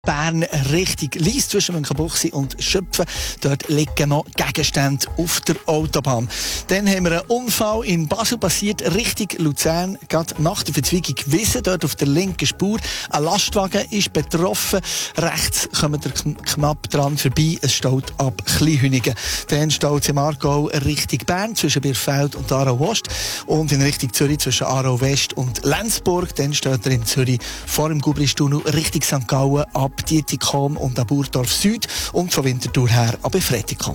Bern richtig Lies zwischen Münchenbuchsee und Schöpfen. Dort liegen noch Gegenstände auf der Autobahn. Dann haben wir einen Unfall in Basel passiert, Richtung Luzern, gerade nach der Verzweigung Wiesen, dort auf der linken Spur. Ein Lastwagen ist betroffen. Rechts kommt er knapp dran vorbei. Es staut ab Kleinhünigen. Dann staut es im Aargau Richtung Bern zwischen Birfeld und Aarau Ost und in Richtung Zürich zwischen Aarau West und Lenzburg. Dann steht er in Zürich vor dem Gubristunnel Richtung St. Gallen ab Dietikon und ab Burdorf Süd und von Winterthur her ab Befreitikon.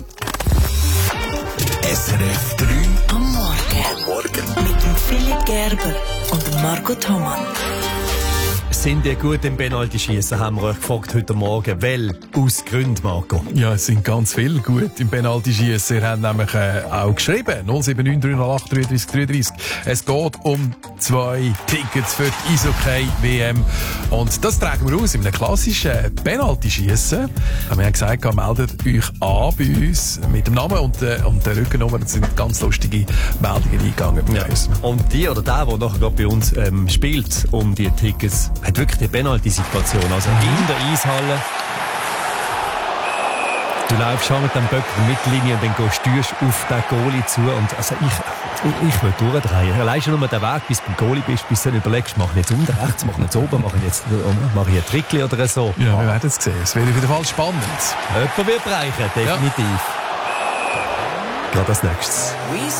SRF 3 am Morgen. Mit dem Philipp Gerber und Margot Thomann. Sind die gut im Penalty-Schiessen, haben wir euch gefragt heute Morgen. Weil aus Gründen, Marco? Ja, es sind ganz viele gut im Penalty-Schiessen. Ihr habt nämlich auch geschrieben, 079 308 33 33. Es geht um 2 Tickets für die Eishockey-WM. Und das tragen wir aus in einem klassischen Penalty-Schiessen. Wir haben gesagt, meldet euch an bei uns mit dem Namen und der Rückennummer. Das sind ganz lustige Meldungen eingegangen bei uns. Und die oder der nachher gerade bei uns spielt um die Tickets, hat wirklich die Penalty-Situation. Also in der Eishalle. Du läufst schon mit dem Böck in der Mittellinie und dann steuerst auf den Goalie zu. Und also ich will durchdrehen. Allein schon nur den Weg, bis du beim Goalie bist, bis du dann überlegst, mache ich jetzt unten rechts, mache ich jetzt oben, mache ich ein Trickli oder so. Ja, wir werden es sehen. Es wird auf jeden Fall spannend. Jemand wird reichen, definitiv. Ja. Gerade als nächstes.